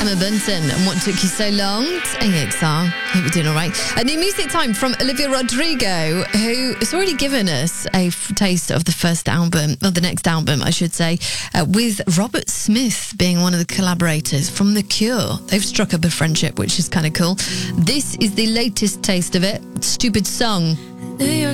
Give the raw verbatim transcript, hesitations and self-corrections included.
Emma Bunton and What Took You So Long? It's A X R. Hope you're doing all right. A new music time from Olivia Rodrigo, who has already given us a f- taste of the first album, or the next album, I should say, uh, with Robert Smith being one of the collaborators from The Cure. They've struck up a friendship, which is kind of cool. This is the latest taste of it. Stupid Song. New York